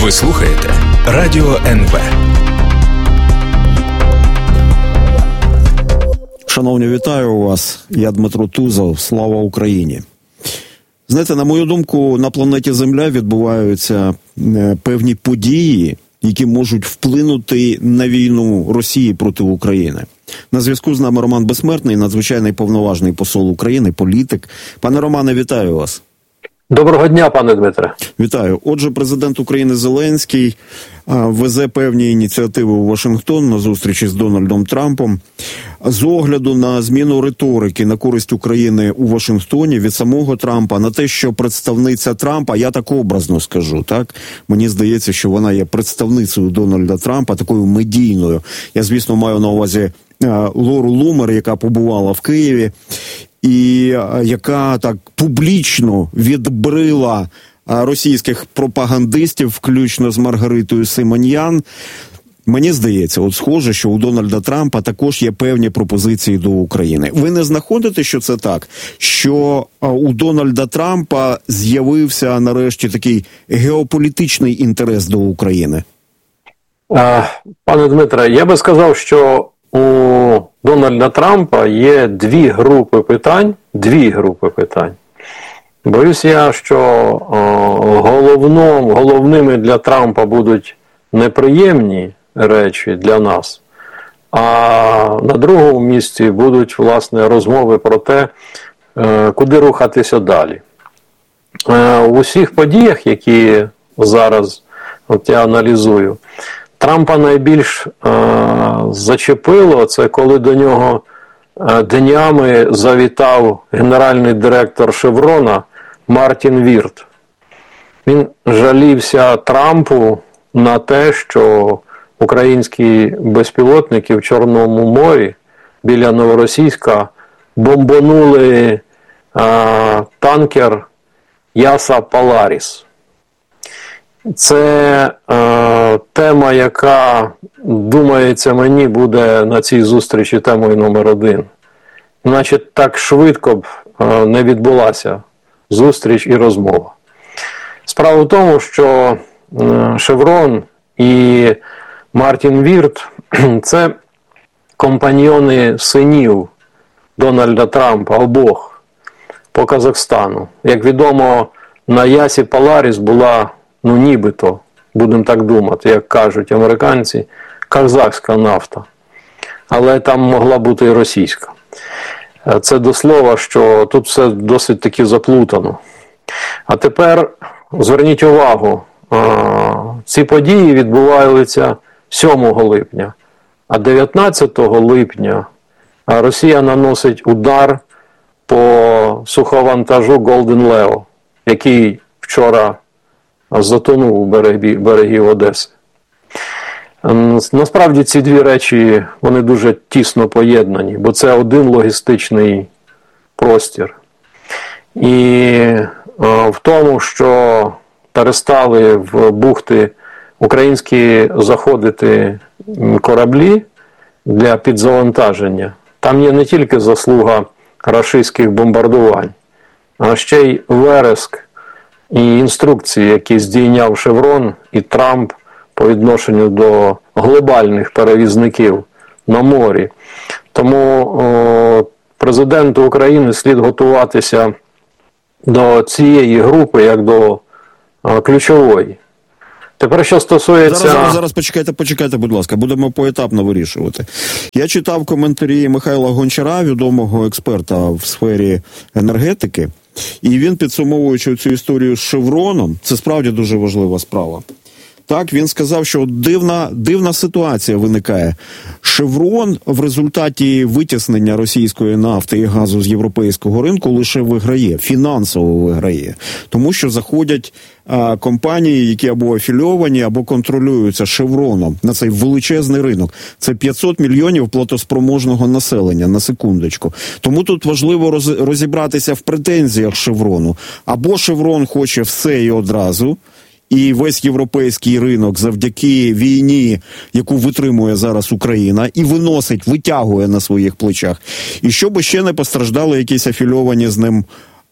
Ви слухаєте Радіо НВ. Шановні, вітаю вас. Я Дмитро Тузов. Слава Україні. Знаєте, на мою думку, на планеті Земля відбуваються певні події, які можуть вплинути на війну Росії проти України. На зв'язку з нами Роман Безсмертний, надзвичайний повноважний посол України, політик. Пане Романе, вітаю вас. Доброго дня, пане Дмитре. Вітаю. Отже, президент України Зеленський везе певні ініціативи у Вашингтон на зустрічі з Дональдом Трампом. З огляду на зміну риторики на користь України у Вашингтоні від самого Трампа на те, що представниця Трампа, я так образно скажу, так? Мені здається, що вона є представницею Дональда Трампа, такою медійною. Я, звісно, маю на увазі Лору Лумер, яка побувала в Києві, і яка так публічно відбрила російських пропагандистів, включно з Маргаритою Симоньян. Мені здається, от схоже, що у Дональда Трампа також є певні пропозиції до України. Ви не знаходите, що це так? Що у Дональда Трампа з'явився нарешті такий геополітичний інтерес до України? Пане Дмитре, я би сказав, що у Дональда Трампа є дві групи питань. Боюсь я, що головними для Трампа будуть неприємні речі для нас, а на другому місці будуть, власне, розмови про те, куди рухатися далі. У усіх подіях, які зараз я аналізую, Трампа найбільш зачепило, це коли до нього днями завітав генеральний директор Шеврона Мартін Вірт. Він жалівся Трампу на те, що українські безпілотники в Чорному морі біля Новоросійська бомбанули танкер Яса Поларіс. Це тема, яка, думається мені, буде на цій зустрічі темою номер 1. Значить, так швидко б не відбулася зустріч і розмова. Справа в тому, що Шеврон і Мартін Вірт – це компаньйони синів Дональда Трампа, обох, по Казахстану. Як відомо, на Ясі Поларіс була, нібито, будемо так думати, як кажуть американці, казахська нафта. Але там могла бути і російська. Це до слова, що тут все досить таки заплутано. А тепер зверніть увагу, ці події відбуваються 7 липня, а 19 липня Росія наносить удар по суховантажу Golden Leo, який вчора затонув у берегів Одеси. Насправді ці дві речі, вони дуже тісно поєднані, бо це один логістичний простір. І в тому, що перестали в бухти українські заходити кораблі для підзавантаження, там є не тільки заслуга рашистських бомбардувань, а ще й вереск і інструкції, які здійняв Шеврон і Трамп по відношенню до глобальних перевізників на морі. Тому президенту України слід готуватися до цієї групи як до ключової. Тепер, що стосується... Зараз почекайте, будь ласка, будемо поетапно вирішувати. Я читав коментарі Михайла Гончара, відомого експерта в сфері енергетики, і він, підсумовуючи цю історію з Шевроном, це справді дуже важлива справа. Так, він сказав, що дивна ситуація виникає. Шеврон в результаті витіснення російської нафти і газу з європейського ринку лише виграє, фінансово виграє. Тому що заходять компанії, які або афільовані, або контролюються Шевроном на цей величезний ринок. Це 500 мільйонів платоспроможного населення, на секундочку. Тому тут важливо розібратися в претензіях Шеврону. Або Шеврон хоче все і одразу, і весь європейський ринок завдяки війні, яку витримує зараз Україна, і витягує на своїх плечах. І щоб ще не постраждали якісь афільовані з ним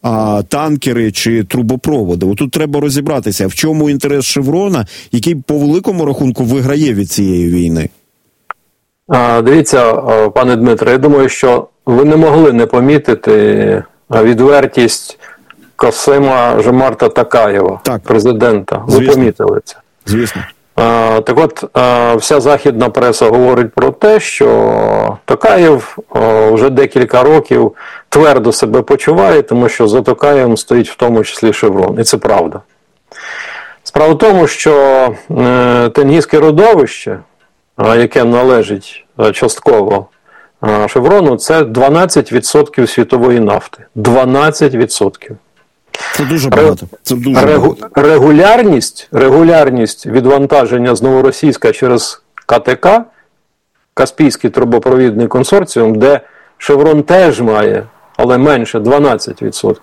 танкери чи трубопроводи. Отут треба розібратися, в чому інтерес Шеврона, який по великому рахунку виграє від цієї війни. Дивіться, пане Дмитре, я думаю, що ви не могли не помітити відвертість Касима Жомарта Токаєва, президента. Ви помітили це? Звісно. Так от, вся західна преса говорить про те, що Токаєв вже декілька років твердо себе почуває, тому що за Токаєвом стоїть в тому числі Шеврон. І це правда. Справа в тому, що Тенгізьке родовище, яке належить частково Шеврону, це 12% світової нафти. 12%. Це дуже багато. Це дуже багато. Регулярність відвантаження з Новоросійська через КТК, Каспійський трубопровідний консорціум, де Шеврон теж має, але менше 12%.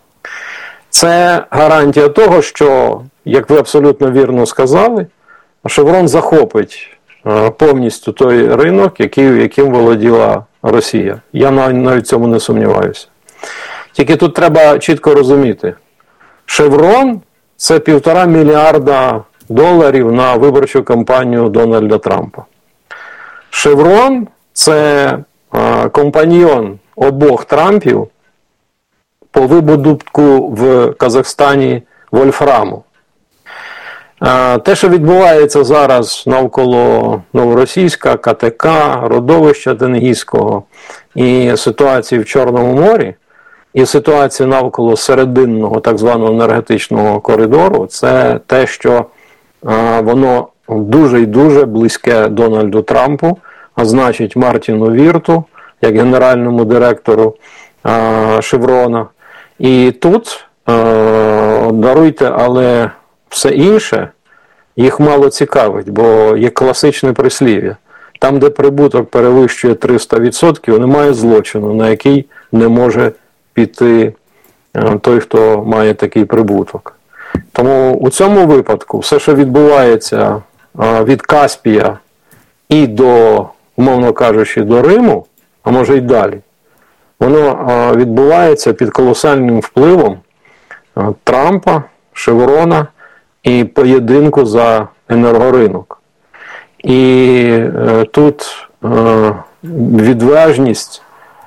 Це гарантія того, що, як ви абсолютно вірно сказали, Шеврон захопить повністю той ринок, яким володіла Росія. Я навіть в цьому не сумніваюся. Тільки тут треба чітко розуміти. Шеврон – це $1,5 мільярда на виборчу кампанію Дональда Трампа. Шеврон – це компаньйон обох Трампів по видобутку в Казахстані вольфраму. Те, що відбувається зараз навколо Новоросійська, КТК, родовища Тенгізького і ситуації в Чорному морі, і ситуація навколо серединного так званого енергетичного коридору, це те, що воно дуже і дуже близьке Дональду Трампу, а значить Мартіну Вірту, як генеральному директору Шеврона. І тут, даруйте, але все інше їх мало цікавить, бо є класичне прислів'я. Там, де прибуток перевищує 300%, немає злочину, на який не може піти той, хто має такий прибуток. Тому у цьому випадку все, що відбувається від Каспія і до, умовно кажучи, до Риму, а може й далі, воно відбувається під колосальним впливом Трампа, Шеврона і поєдинку за енергоринок. І тут відважність,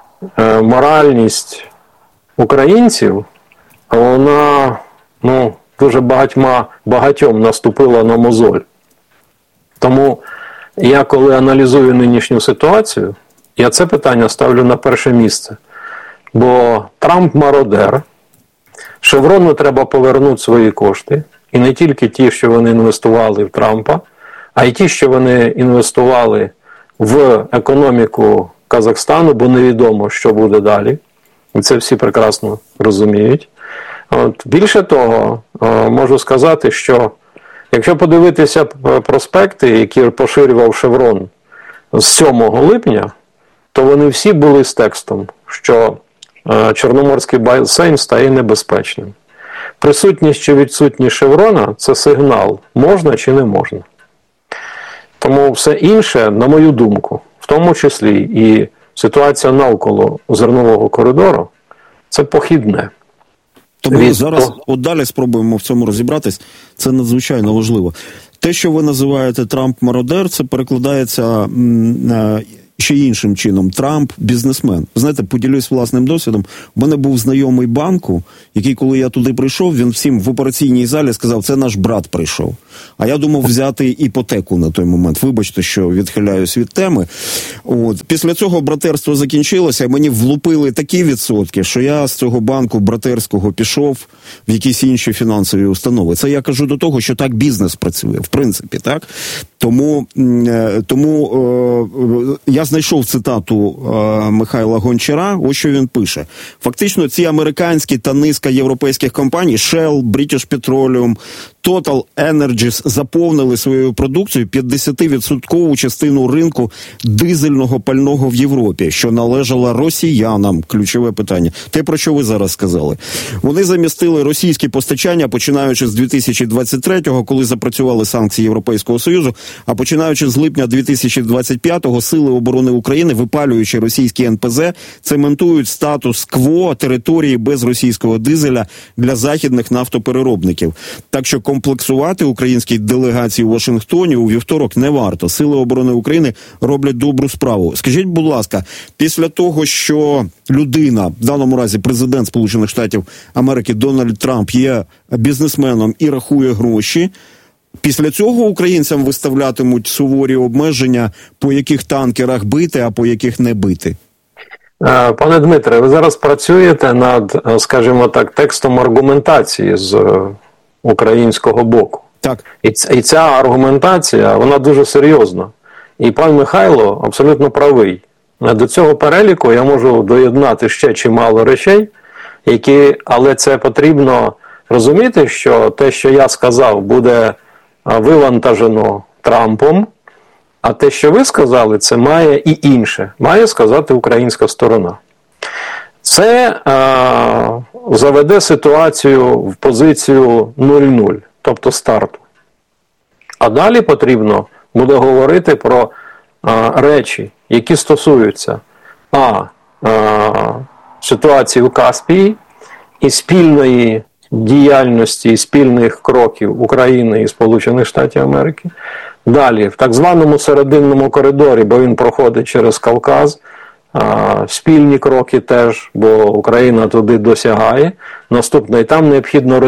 моральність українців, вона дуже багатьом наступила на мозоль. Тому я, коли аналізую нинішню ситуацію, я це питання ставлю на перше місце. Бо Трамп мародер, Шеврону треба повернути свої кошти, і не тільки ті, що вони інвестували в Трампа, а й ті, що вони інвестували в економіку Казахстану, бо невідомо, що буде далі. І це всі прекрасно розуміють. Більше того, можу сказати, що якщо подивитися проспекти, які поширював Шеврон з 7 липня, то вони всі були з текстом, що Чорноморський басейн стає небезпечним. Присутність чи відсутність Шеврона – це сигнал, можна чи не можна. Тому все інше, на мою думку, в тому числі і ситуація навколо зернового коридору, це похідне. Тому зараз далі спробуємо в цьому розібратись. Це надзвичайно важливо. Те, що ви називаєте Трамп-мародер, це перекладається ще іншим чином. Трамп – бізнесмен. Знаєте, поділюсь власним досвідом. У мене був знайомий банку, який, коли я туди прийшов, він всім в операційній залі сказав, це наш брат прийшов. А я думав взяти іпотеку на той момент. Вибачте, що відхиляюсь від теми. Після цього братерство закінчилося, і мені влупили такі відсотки, що я з цього банку братерського пішов в якісь інші фінансові установи. Це я кажу до того, що так бізнес працює, в принципі, так? Тому я знайшов цитату Михайла Гончара, ось що він пише. Фактично ці американські та низка європейських компаній, Shell, British Petroleum, Total Energies заповнили своєю продукцією 50% частину ринку дизельного пального в Європі, що належала росіянам. Ключове питання. Те, про що ви зараз сказали. Вони замістили російські постачання, починаючи з 2023-го, коли запрацювали санкції Європейського Союзу, а починаючи з липня 2025-го Сили оборони оборони України, випалюючи російські НПЗ, цементують статус-кво території без російського дизеля для західних нафтопереробників. Так що комплексувати українській делегації у Вашингтоні у вівторок не варто. Сили оборони України роблять добру справу. Скажіть, будь ласка, після того, що людина, в даному разі президент Сполучених Штатів Америки Дональд Трамп, є бізнесменом і рахує гроші, після цього українцям виставлятимуть суворі обмеження, по яких танкерах бити, а по яких не бити? Пане Дмитре, ви зараз працюєте над, скажімо так, текстом аргументації з українського боку. Так. І ця аргументація, вона дуже серйозна. І пан Михайло абсолютно правий. До цього переліку я можу доєднати ще чимало речей, але це потрібно розуміти, що те, що я сказав, буде вивантажено Трампом, а те, що ви сказали, це має і інше. Має сказати українська сторона. Це заведе ситуацію в позицію 0-0, тобто старту. А далі потрібно буде говорити про речі, які стосуються ситуації у Каспії і спільної діяльності і спільних кроків України і Сполучених Штатів Америки. Далі, в так званому серединному коридорі, бо він проходить через Кавказ, спільні кроки теж, бо Україна туди досягає. Наступне, і там необхідно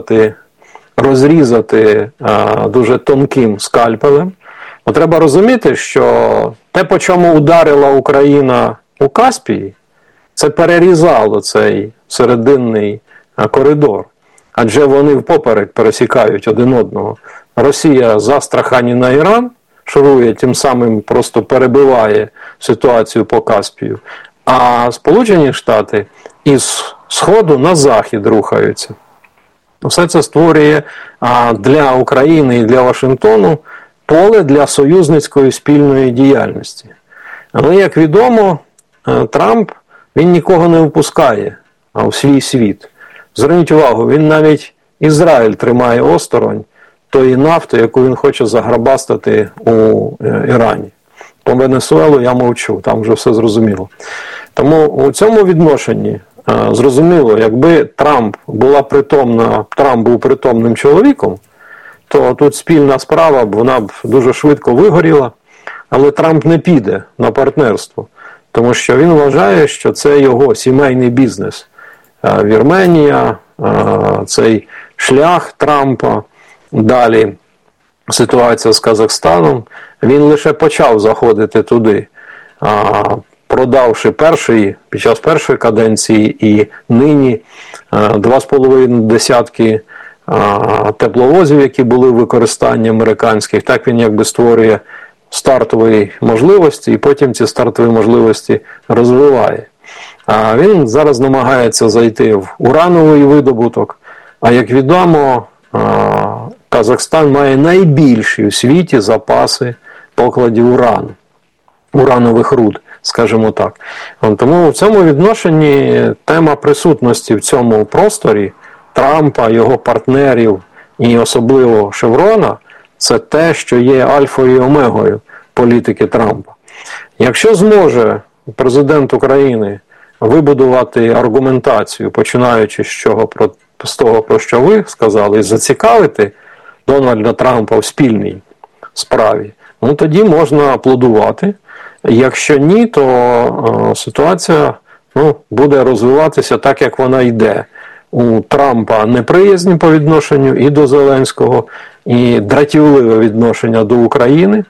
розрізати дуже тонким скальпелем. Но треба розуміти, що те, по чому ударила Україна у Каспії, це перерізало цей серединний коридор. Адже вони впоперек пересікають один одного. Росія з Астрахані на Іран шурує, тим самим просто перебиває ситуацію по Каспію. А Сполучені Штати із сходу на захід рухаються. Все це створює для України і для Вашингтону поле для союзницької спільної діяльності. Але, як відомо, Трамп, він нікого не впускає у свій світ. Зверніть увагу, він навіть Ізраїль тримає осторонь тої нафти, яку він хоче заграбастати у Ірані. По Венесуелу я мовчу, там вже все зрозуміло. Тому у цьому відношенні зрозуміло, якби Трамп був притомним чоловіком, то тут спільна справа, вона б дуже швидко вигоріла, але Трамп не піде на партнерство, тому що він вважає, що це його сімейний бізнес. Вірменія, цей шлях Трампа, далі ситуація з Казахстаном, він лише почав заходити туди, продавши під час першої каденції і нині 2,5 десятки тепловозів, які були в використанні американських. Так він якби створює стартові можливості і потім ці стартові можливості розвиває. А він зараз намагається зайти в урановий видобуток. А як відомо, Казахстан має найбільші у світі запаси покладів урану, уранових руд, скажімо так. Тому в цьому відношенні тема присутності в цьому просторі Трампа, його партнерів і особливо Шеврона – це те, що є альфою і омегою політики Трампа. Якщо зможе президент України вибудувати аргументацію, починаючи з того, про що ви сказали, і зацікавити Дональда Трампа в спільній справі, тоді можна аплодувати. Якщо ні, то ситуація буде розвиватися так, як вона йде. У Трампа неприязнь по відношенню і до Зеленського, і дратівливе відношення до України.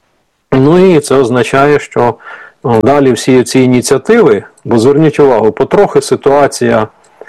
І це означає, що далі всі ці ініціативи, бо зверніть увагу, потрохи ситуація,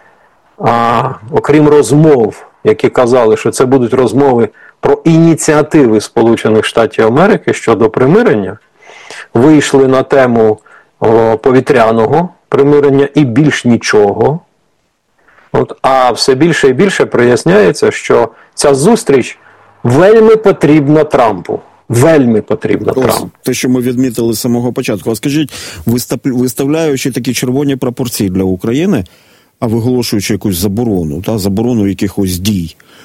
окрім розмов, які казали, що це будуть розмови про ініціативи Сполучених Штатів Америки щодо примирення, вийшли на тему повітряного примирення і більш нічого. А все більше і більше проясняється, що ця зустріч вельми потрібна Трампу. Вельми потрібна Трампу. Те, що ми відмітили з самого початку. А скажіть, виставляючи такі червоні прапорці для України, а виголошуючи якусь заборону якихось дій,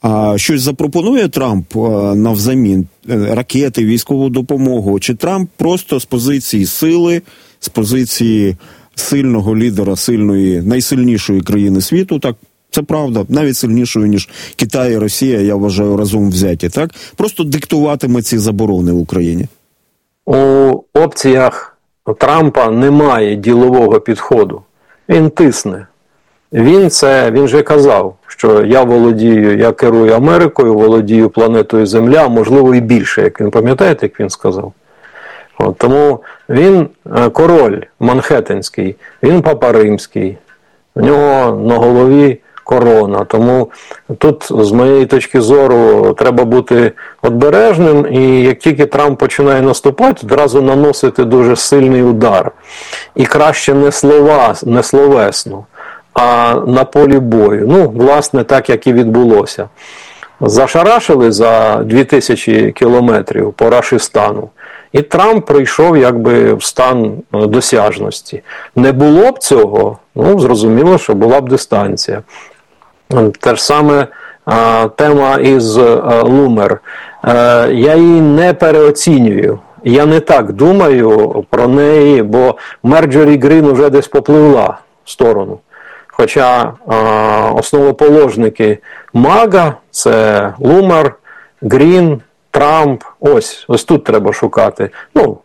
А щось запропонує Трамп навзамін? Ракети, військову допомогу? Чи Трамп просто з позиції сили, з позиції сильного лідера, сильної, найсильнішої країни світу, так, це правда, навіть сильнішою, ніж Китай і Росія, я вважаю, разом взяті, так? Просто диктуватиме ці заборони в Україні? У опціях Трампа немає ділового підходу. Він тисне. Він же казав, що я керую Америкою, володію планетою Земля, а можливо і більше, як він, пам'ятаєте, як він сказав? Тому він король Манхеттенський, він папа римський, у нього на голові корона. Тому тут, з моєї точки зору, треба бути обережним, і як тільки Трамп починає наступати, одразу наносити дуже сильний удар. І краще не словесно, а на полі бою. Ну, власне, так, як і відбулося. Зашарашили за 2000 кілометрів по Рашистану. І Трамп прийшов якби в стан досяжності. Не було б цього, ну, зрозуміло, що була б дистанція. Те ж саме тема із Лумер. Я її не переоцінюю. Я не так думаю про неї, бо Марджорі Грін вже десь попливла в сторону. Хоча основоположники МАГА – це Лумер, Грін, Трамп, ось тут треба шукати. Ну,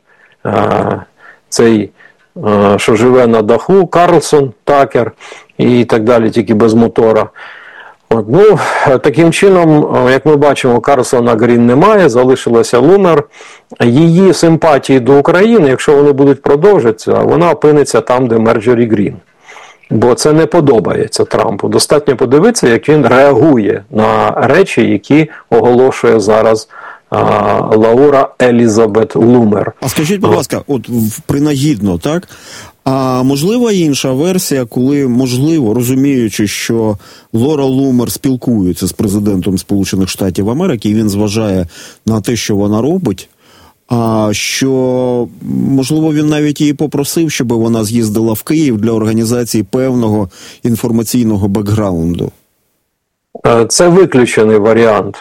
цей, що живе на даху, Карлсон, Такер і так далі, тільки без мотора. Ну, таким чином, як ми бачимо, Карлсона Грін немає, залишилася Лумер. Її симпатії до України, якщо вони будуть продовжитися, вона опиниться там, де Марджорі Грін. Бо це не подобається Трампу. Достатньо подивитися, як він реагує на речі, які оголошує зараз Лаура Елізабет Лумер. А скажіть, будь ласка, от принагідно, так? А можлива інша версія, коли, можливо, розуміючи, що Лора Лумер спілкується з президентом Сполучених Штатів Америки, і він зважає на те, що вона робить, що, можливо, він навіть її попросив, щоб вона з'їздила в Київ для організації певного інформаційного бекграунду? Це виключений варіант.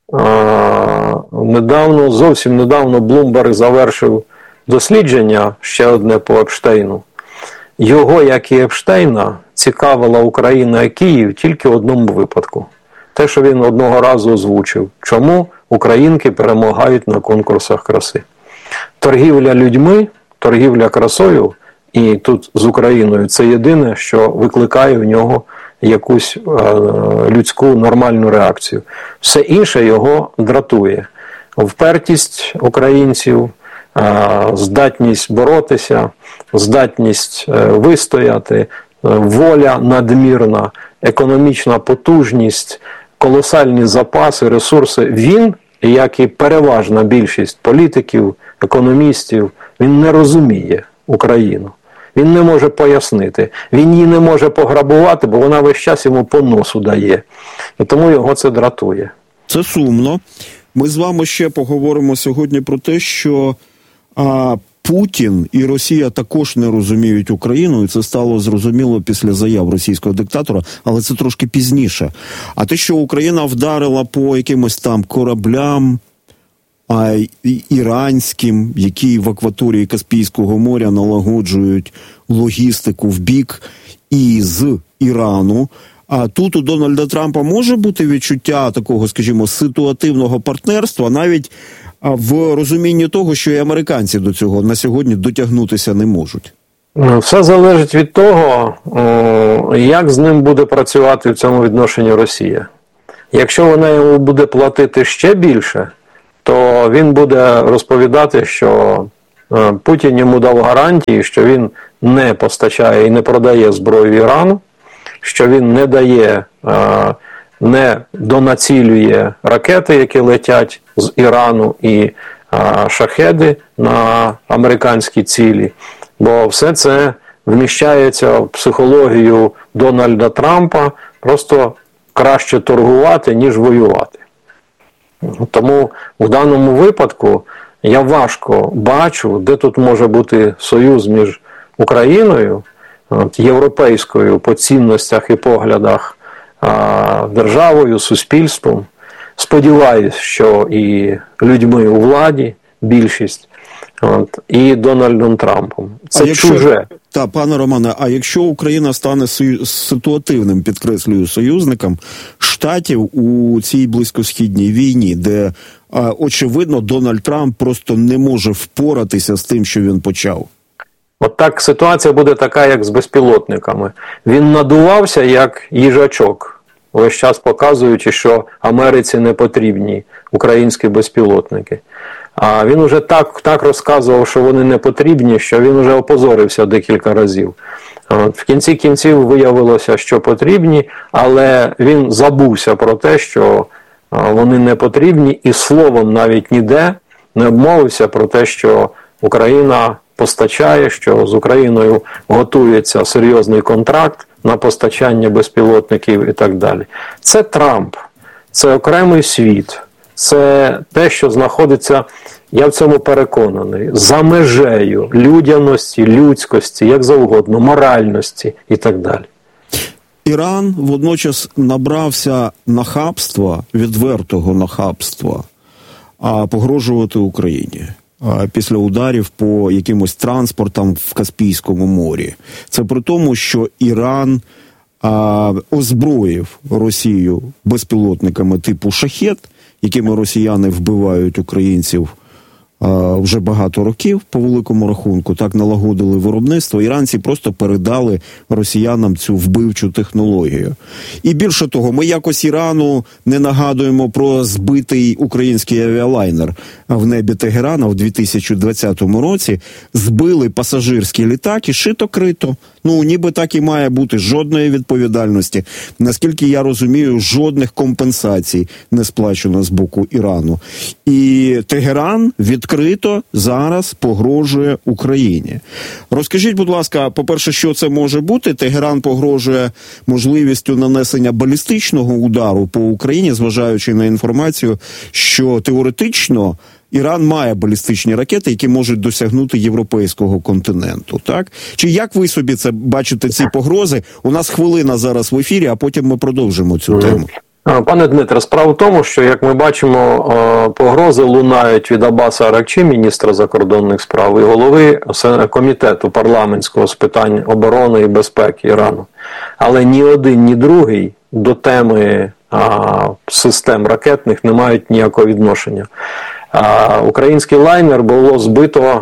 Зовсім недавно Блумберг завершив дослідження, ще одне по Епштейну. Його, як і Епштейна, цікавила Україна і Київ тільки в одному випадку. Те, що він одного разу озвучив. Чому українки перемагають на конкурсах краси. Торгівля людьми, торгівля красою, і тут з Україною, це єдине, що викликає в нього якусь людську нормальну реакцію. Все інше його дратує. Впертість українців, здатність боротися, здатність вистояти, воля надмірна, економічна потужність, колосальні запаси, ресурси. Він, як і переважна більшість політиків, економістів, він не розуміє Україну. Він не може пояснити. Він її не може пограбувати, бо вона весь час йому по носу дає. І тому його це дратує. Це сумно. Ми з вами ще поговоримо сьогодні про те, що Путін і Росія також не розуміють Україну, і це стало зрозуміло після заяв російського диктатора, але це трошки пізніше. А те, що Україна вдарила по якимось там кораблям іранським, які в акваторії Каспійського моря налагоджують логістику в бік і з Ірану, а тут у Дональда Трампа може бути відчуття такого, скажімо, ситуативного партнерства, навіть в розумінні того, що і американці до цього на сьогодні дотягнутися не можуть? Все залежить від того, як з ним буде працювати в цьому відношенні Росія. Якщо вона йому буде платити ще більше, то він буде розповідати, що Путін йому дав гарантії, що він не постачає і не продає зброю Ірану, що він не дає, не донацілює ракети, які летять з Ірану, і шахеди на американські цілі. Бо все це вміщається в психологію Дональда Трампа, просто краще торгувати, ніж воювати. Тому в даному випадку я важко бачу, де тут може бути союз між Україною, європейською по цінностях і поглядах державою, суспільством, сподіваюся, що і людьми у владі, більшість, і Дональдом Трампом. Це чуже. Так, пане Романе, а якщо Україна стане ситуативним, підкреслюю, союзником Штатів у цій близькосхідній війні, де, очевидно, Дональд Трамп просто не може впоратися з тим, що він почав? От так ситуація буде така, як з безпілотниками. Він надувався, як їжачок, весь час показуючи, що Америці не потрібні українські безпілотники. А він уже так розказував, що вони не потрібні, що він вже опозорився декілька разів. В кінці кінців виявилося, що потрібні, але він забувся про те, що вони не потрібні, і словом навіть ніде не обмовився про те, що Україна постачає, що з Україною готується серйозний контракт на постачання безпілотників і так далі. Це Трамп, це окремий світ, це те, що знаходиться, я в цьому переконаний, за межею людяності, людськості, як завгодно, моральності і так далі. Іран водночас набрався нахабства, відвертого нахабства, погрожувати Україні після ударів по якимось транспортам в Каспійському морі. Це при тому, що Іран озброїв Росію безпілотниками типу «Шахед», якими росіяни вбивають українців вже багато років, по великому рахунку, так налагодили виробництво. Іранці просто передали росіянам цю вбивчу технологію. І більше того, ми якось Ірану не нагадуємо про збитий український авіалайнер в небі Тегерана в 2020 році. Збили пасажирський літак і шито-крито. Ну, ніби так і має бути, жодної відповідальності. Наскільки я розумію, жодних компенсацій не сплачено з боку Ірану. І Тегеран відкрито зараз погрожує Україні. Розкажіть, будь ласка, по-перше, що це може бути? Тегеран погрожує можливістю нанесення балістичного удару по Україні, зважаючи на інформацію, що теоретично Іран має балістичні ракети, які можуть досягнути європейського континенту, так? Чи як ви собі це бачите, ці погрози? У нас хвилина зараз в ефірі, а потім ми продовжимо цю тему. Пане Дмитре, справа в тому, що, як ми бачимо, погрози лунають від Аббаса Аракчі, міністра закордонних справ, і голови комітету парламентського з питань оборони і безпеки Ірану. Але ні один, ні другий до теми систем ракетних не мають ніякого відношення. Український лайнер було збито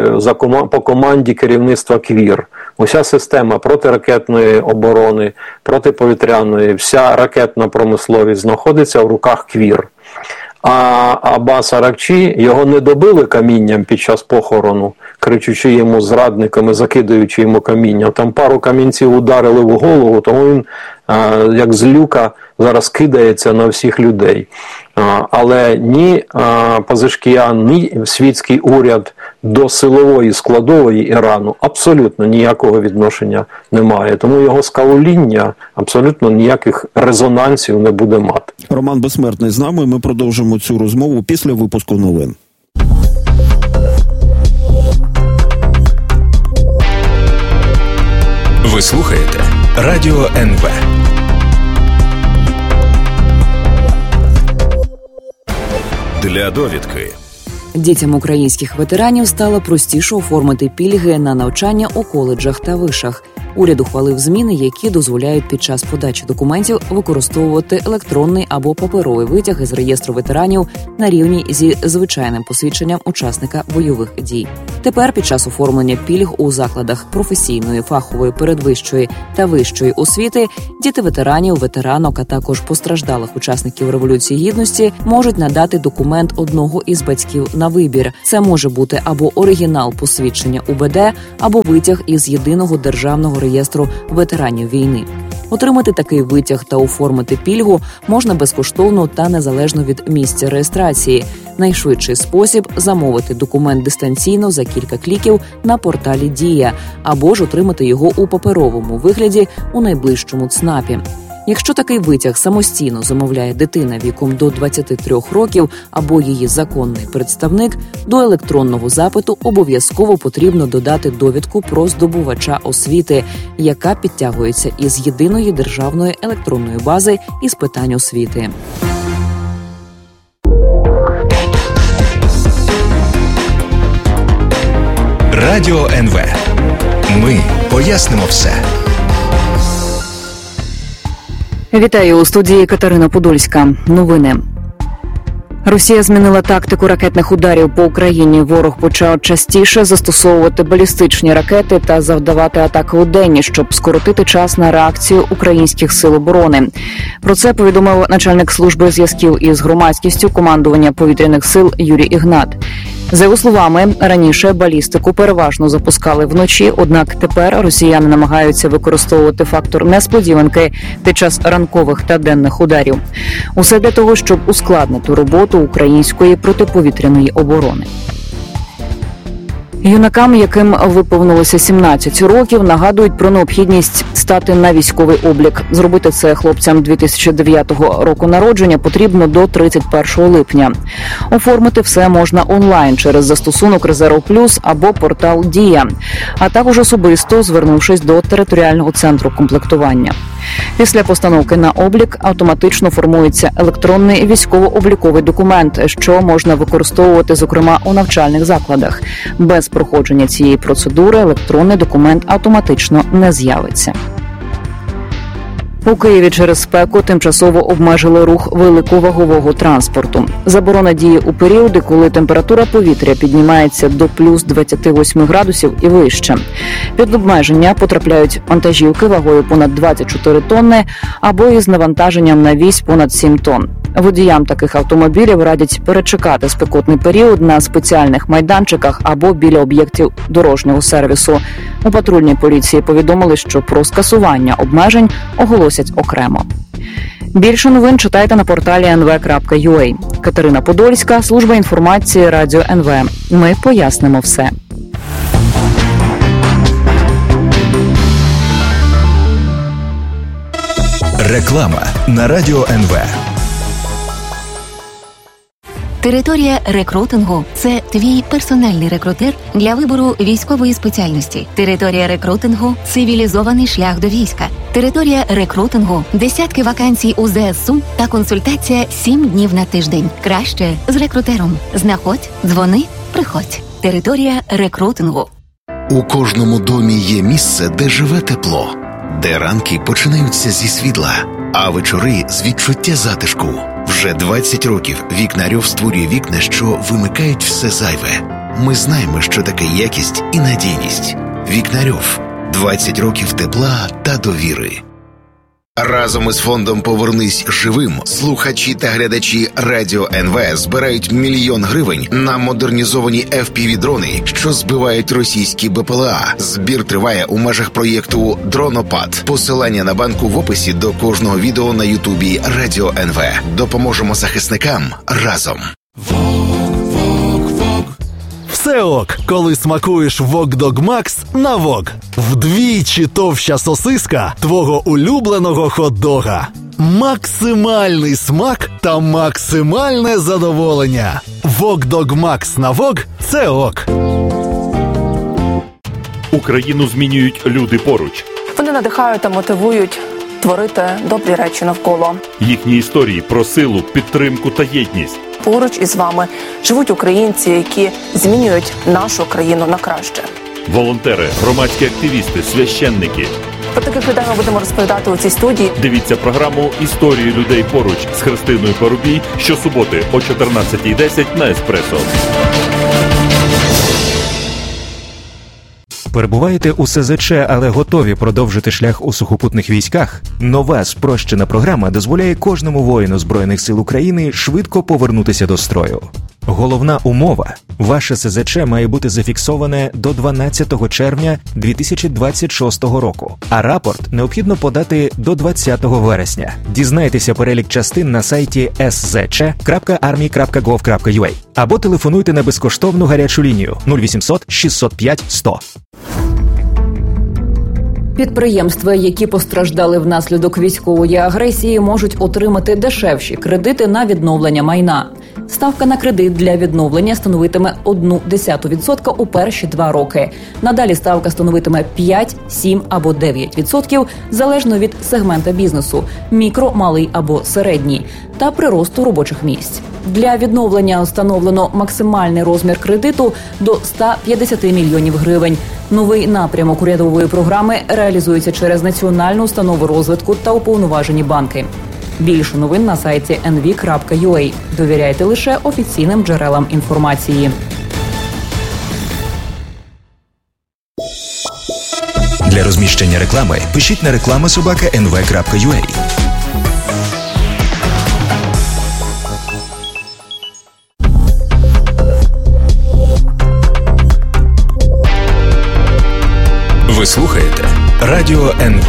по команді керівництва КВІР. Уся система протиракетної оборони, протиповітряної, вся ракетна промисловість знаходиться в руках КВІР. А Аббас Аракчі, його не добили камінням під час похорону, кричучи йому зрадниками, закидаючи йому каміння. Там пару камінців ударили в голову, тому він, як з люка, зараз кидається на всіх людей. Але ні Пазишкіян, ні світський уряд до силової складової Ірану абсолютно ніякого відношення не має. Тому його скалоління абсолютно ніяких резонансів не буде мати. Роман Безсмертний з нами. Ми продовжимо цю розмову після випуску новин. Ви слухаєте Радіо НВ. Для довідки. Дітям українських ветеранів стало простіше оформити пільги на навчання у коледжах та вишах. Уряд ухвалив зміни, які дозволяють під час подачі документів використовувати електронний або паперовий витяг із реєстру ветеранів на рівні зі звичайним посвідченням учасника бойових дій. Тепер під час оформлення пільг у закладах професійної, фахової, передвищої та вищої освіти діти ветеранів, ветеранок, а також постраждалих учасників Революції Гідності можуть надати документ одного із батьків на вибір. Це може бути або оригінал посвідчення УБД, або витяг із єдиного державного реєстру ветеранів війни. Отримати такий витяг та оформити пільгу можна безкоштовно та незалежно від місця реєстрації. Найшвидший спосіб – замовити документ дистанційно за кілька кліків на порталі «Дія» або ж отримати його у паперовому вигляді у найближчому ЦНАПі. Якщо такий витяг самостійно замовляє дитина віком до 23 років або її законний представник, до електронного запиту обов'язково потрібно додати довідку про здобувача освіти, яка підтягується із єдиної державної електронної бази із питань освіти. Радіо НВ. Ми пояснимо все. Вітаю, у студії Катерина Подольська. Новини. Росія змінила тактику ракетних ударів по Україні. Ворог почав частіше застосовувати балістичні ракети та завдавати атаки удень, щоб скоротити час на реакцію українських сил оборони. Про це повідомив начальник служби зв'язків із громадськістю командування повітряних сил Юрій Ігнат. За його словами, раніше балістику переважно запускали вночі, однак тепер росіяни намагаються використовувати фактор несподіванки під час ранкових та денних ударів. Усе для того, щоб ускладнити роботу української протиповітряної оборони. Юнакам, яким виповнилося 17 років, нагадують про необхідність стати на військовий облік. Зробити це хлопцям 2009 року народження потрібно до 31 липня. Оформити все можна онлайн через застосунок «Резерв Плюс» або портал «Дія», а також особисто звернувшись до територіального центру комплектування. Після постановки на облік автоматично формується електронний військово-обліковий документ, що можна використовувати, зокрема, у навчальних закладах. Без проходження цієї процедури електронний документ автоматично не з'явиться. У Києві через спеку тимчасово обмежили рух великовагового транспорту. Заборона діє у періоди, коли температура повітря піднімається до плюс 28 градусів і вище. Під обмеження потрапляють вантажівки вагою понад 24 тонни або із навантаженням на вісь понад 7 тонн. Водіям таких автомобілів радять перечекати спекотний період на спеціальних майданчиках або біля об'єктів дорожнього сервісу. У патрульній поліції повідомили, що про скасування обмежень оголосять окремо. Більше новин читайте на порталі nv.ua. Катерина Подольська, служба інформації Радіо НВ. Ми пояснимо все. Реклама на Радіо НВ. Територія рекрутингу – це твій персональний рекрутер для вибору військової спеціальності. Територія рекрутингу – цивілізований шлях до війська. Територія рекрутингу – десятки вакансій у ЗСУ та консультація 7 днів на тиждень. Краще з рекрутером. Знаходь, дзвони, приходь. Територія рекрутингу. У кожному домі є місце, де живе тепло, де ранки починаються зі світла, а вечори – з відчуття затишку. Вже 20 років Вікнарьов створює вікна, що вимикають все зайве. Ми знаємо, що таке якість і надійність. Вікнарьов. 20 років тепла та довіри. Разом із фондом «Повернись живим» слухачі та глядачі Радіо НВ збирають 1 мільйон гривень на модернізовані FPV-дрони, що збивають російські БПЛА. Збір триває у межах проєкту «Дронопад». Посилання на банку в описі до кожного відео на Ютубі Радіо НВ. Допоможемо захисникам разом. Все ок, коли смакуєш Вок-Дог Макс на Вок. Вдвічі товща сосиска твого улюбленого хот-дога. Максимальний смак та максимальне задоволення. Вок-Дог Макс на Вок – це ок. Україну змінюють люди поруч. Вони надихають та мотивують творити добрі речі навколо. Їхні історії про силу, підтримку та єдність. Поруч із вами живуть українці, які змінюють нашу країну на краще. Волонтери, громадські активісти, священники. Про таких людей ми будемо розповідати у цій студії. Дивіться програму «Історії людей поруч» з Христиною Парубій щосуботи о 14:10 на Еспресо. Перебуваєте у СЗЧ, але готові продовжити шлях у сухопутних військах? Нова спрощена програма дозволяє кожному воїну Збройних сил України швидко повернутися до строю. Головна умова – ваше СЗЧ має бути зафіксоване до 12 червня 2026 року, а рапорт необхідно подати до 20 вересня. Дізнайтеся перелік частин на сайті szc.army.gov.ua або телефонуйте на безкоштовну гарячу лінію 0800 605 100. Підприємства, які постраждали внаслідок військової агресії, можуть отримати дешевші кредити на відновлення майна. Ставка на кредит для відновлення становитиме 0,1% у перші 2 роки. Надалі ставка становитиме 5, 7 або 9%, залежно від сегмента бізнесу – мікро, малий або середній, та приросту робочих місць. Для відновлення встановлено максимальний розмір кредиту до 150 мільйонів гривень. Новий напрямок урядової програми реалізується через Національну установу розвитку та уповноважені банки. Більше новин на сайті nv.ua. Довіряйте лише офіційним джерелам інформації. Для розміщення реклами пишіть на reklama@nv.ua. Ви слухаєте Радіо НВ.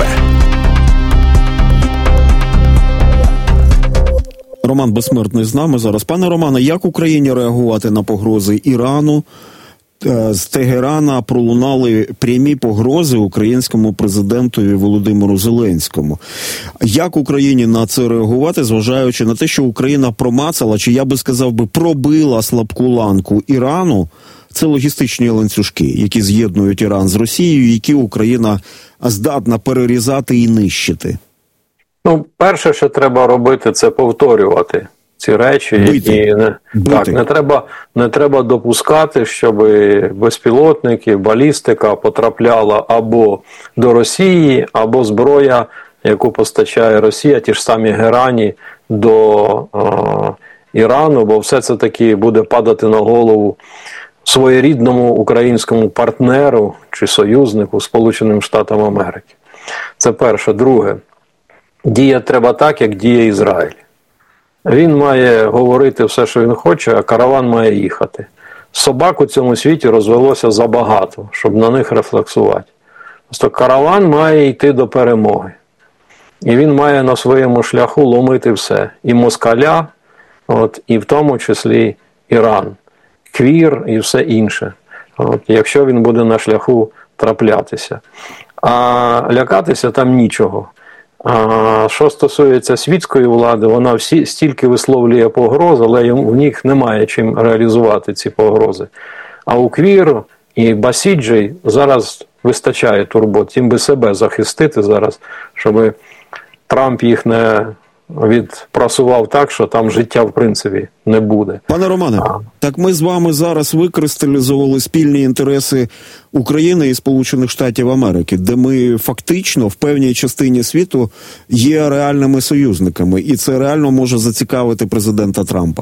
Роман Безсмертний з нами зараз. Пане Романе, як Україні реагувати на погрози Ірану? З Тегерана пролунали прямі погрози українському президентові Володимиру Зеленському. Як Україні на це реагувати, зважаючи на те, що Україна промацала, чи я би сказав би пробила слабку ланку Ірану? Це логістичні ланцюжки, які з'єднують Іран з Росією, які Україна здатна перерізати і нищити. Ну, перше, що треба робити, це повторювати ці речі, які не треба допускати, щоб безпілотники, балістика потрапляла або до Росії, або зброя, яку постачає Росія, ті ж самі герані, до Ірану, бо все це таки буде падати на голову своєрідному українському партнеру чи союзнику Сполученим Штатам Америки. Це перше. Друге. Діяти треба так, як діє Ізраїль. Він має говорити все, що він хоче, а караван має їхати. Собак у цьому світі розвелося забагато, щоб на них рефлексувати. Просто караван має йти до перемоги. І він має на своєму шляху ломити все. І москаля, і в тому числі Іран, квір і все інше. Якщо він буде на шляху траплятися. А лякатися там нічого. А що стосується світської влади, вона стільки висловлює погроз, але в них немає чим реалізувати ці погрози. А у Квір і Басіджі зараз вистачає турбот. Їм би себе захистити зараз, щоб Трамп їх не відпрасував так, що там життя в принципі не буде. Пане Романе, так ми з вами зараз викристалізували спільні інтереси України і Сполучених Штатів Америки, де ми фактично в певній частині світу є реальними союзниками, і це реально може зацікавити президента Трампа.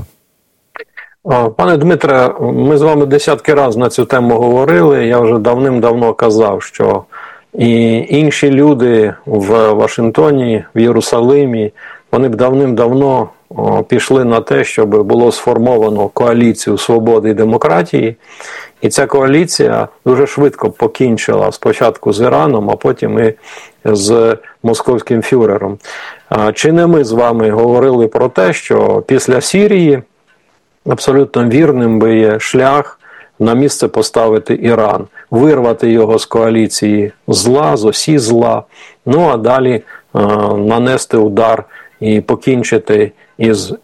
Пане Дмитре, ми з вами десятки разів на цю тему говорили. Я вже давним-давно казав, що і інші люди в Вашингтоні, в Єрусалимі, вони б давним-давно пішли на те, щоб було сформовано коаліцію свободи і демократії. І ця коаліція дуже швидко покінчила спочатку з Іраном, а потім і з московським фюрером. Чи не ми з вами говорили про те, що після Сирії абсолютно вірним би є шлях на місце поставити Іран, вирвати його з коаліції зла, з осі зла, ну а далі нанести удар і покінчити із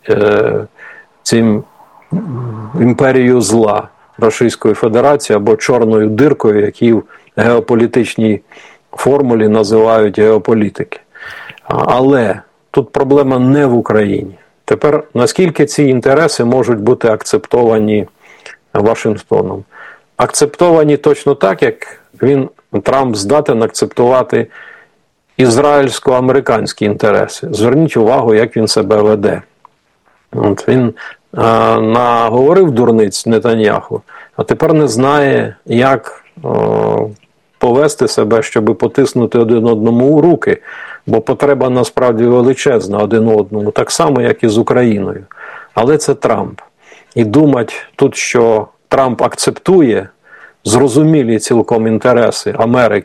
цим імперією зла Російської Федерації або чорною диркою, які в геополітичній формулі називають геополітики. Але тут проблема не в Україні. Тепер, наскільки ці інтереси можуть бути акцептовані Вашингтоном? Акцептовані точно так, як Трамп здатен акцептувати ізраїльсько-американські інтереси. Зверніть увагу, як він себе веде. Він наговорив дурниць Нетаньяху, а тепер не знає, як повести себе, щоб потиснути один одному у руки, бо потреба насправді величезна один одному, так само, як і з Україною. Але це Трамп. І думати тут, що Трамп акцептує зрозумілі цілком інтереси Америки